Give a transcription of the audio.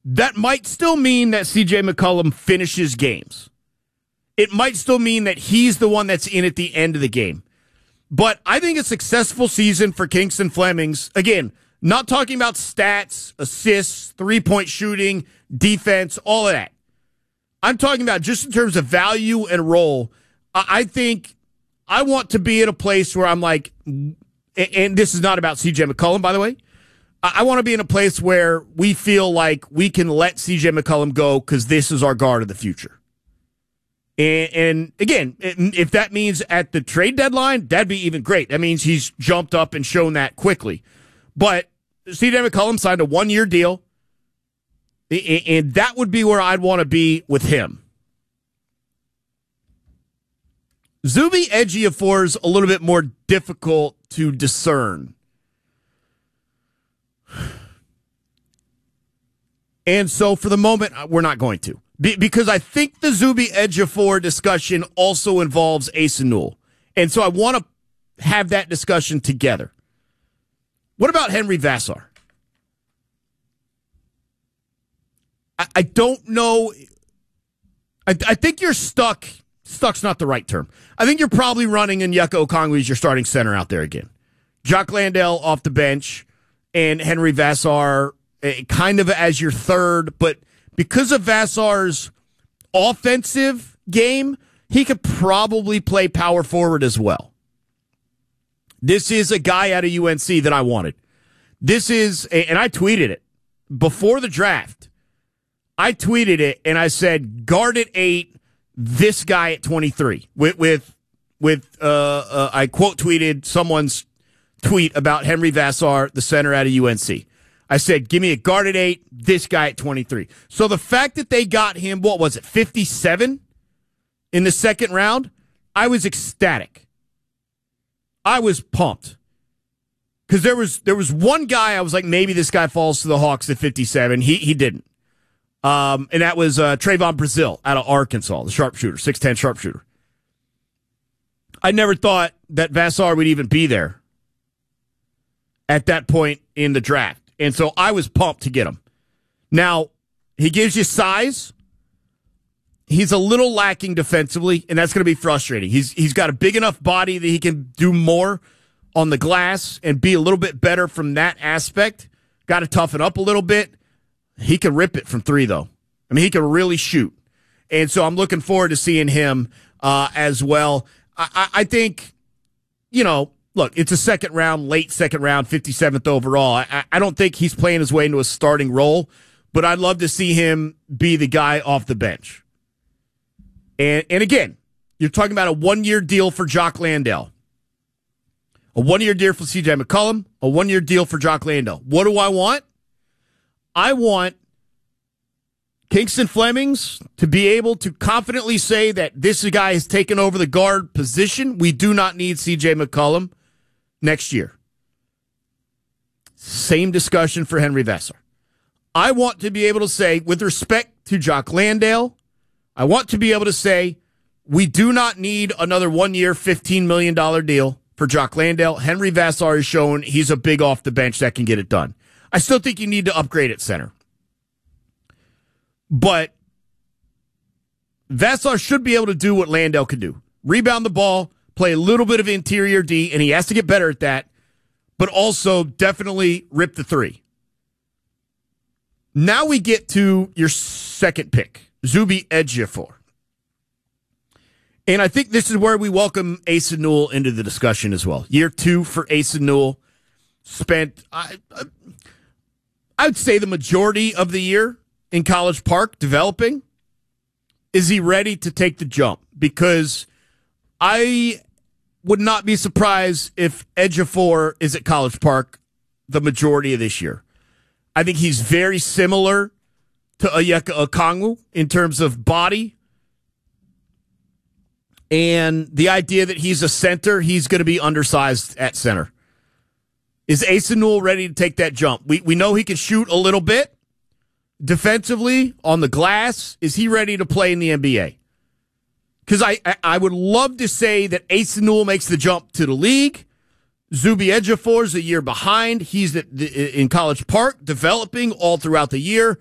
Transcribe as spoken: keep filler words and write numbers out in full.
That might still mean that C J McCollum finishes games. It might still mean that he's the one that's in at the end of the game. But I think a successful season for Kingston Flemings, again, not talking about stats, assists, three-point shooting, defense, all of that. I'm talking about just in terms of value and role. I think I want to be at a place where I'm like, and this is not about C J McCollum, by the way. I want to be in a place where we feel like we can let C J McCollum go because this is our guard of the future. And, and again, if that means at the trade deadline, that'd be even great. That means he's jumped up and shown that quickly. But C J McCollum signed a one-year deal, and that would be where I'd want to be with him. Zuby Ejiofor is a little bit more difficult to discern. And so for the moment, we're not going to. Be- because I think the Zuby Ejiofor discussion also involves Asa Newell. And so I want to have that discussion together. What about Henry Vassar? I, I don't know. I, I think you're stuck. Stuck's not the right term. I think you're probably running Onyeka Okongwu as your starting center out there again. Jock Landale off the bench and Henry Vassar kind of as your third, but because of Vassar's offensive game, he could probably play power forward as well. This is a guy out of U N C that I wanted. This is, and I tweeted it before the draft. I tweeted it and I said, guard at eight, this guy at twenty-three. With, with, with uh, uh, I quote tweeted someone's tweet about Henry Vassar, the center out of U N C. I said, give me a guard at eight, this guy at twenty-three. So the fact that they got him, what was it, fifty-seven in the second round, I was ecstatic. I was pumped. Because there was there was one guy I was like, maybe this guy falls to the Hawks at fifty-seven. He he didn't. Um, and that was uh, Trayvon Brazile out of Arkansas, the sharpshooter, six ten sharpshooter. I never thought that Vassar would even be there at that point in the draft. And so I was pumped to get him. Now, he gives you size. He's a little lacking defensively, and that's going to be frustrating. He's He's got a big enough body that he can do more on the glass and be a little bit better from that aspect. Got to toughen up a little bit. He can rip it from three, though. I mean, he can really shoot. And so I'm looking forward to seeing him uh, as well. I, I, I think, you know, look, it's a second round, late second round, fifty-seventh overall. I, I don't think he's playing his way into a starting role, but I'd love to see him be the guy off the bench. And, and again, you're talking about a one-year deal for Jock Landale. A one-year deal for C J McCollum, a one-year deal for Jock Landale. What do I want? I want Kingston Flemings to be able to confidently say that this guy has taken over the guard position. We do not need C J McCollum next year. Same discussion for Henry Vassar. I want to be able to say, with respect to Jock Landale, I want to be able to say, we do not need another one-year, fifteen million dollars deal for Jock Landale. Henry Vassar has shown he's a big off the bench that can get it done. I still think you need to upgrade at center. But Vassar should be able to do what Landale could do. Rebound the ball, play a little bit of interior D, and he has to get better at that, but also definitely rip the three. Now we get to your second pick, Zuby Ejiofor. And I think this is where we welcome Asa Newell into the discussion as well. Year two for Asa Newell. Spent, I, I, I would say, the majority of the year in College Park developing. Is he ready to take the jump? Because I would not be surprised if Ejiofor is at College Park the majority of this year. I think he's very similar to Onyeka Okongwu in terms of body. And the idea that he's a center, he's going to be undersized at center. Is Asa Newell ready to take that jump? We we know he can shoot a little bit. Defensively, on the glass, is he ready to play in the N B A? Because I, I, I would love to say that Asa Newell makes the jump to the league. Zuby Ejiofor is a year behind. He's at the, in College Park, developing all throughout the year.